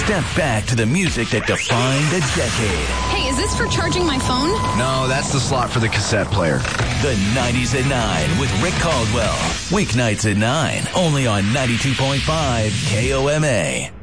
Step back to the music that defined a decade. Hey, is this for charging my phone? No, that's the slot for the cassette player. The 90s at 9 with Rick Caldwell. Weeknights at 9, only on 92.5 KOMA.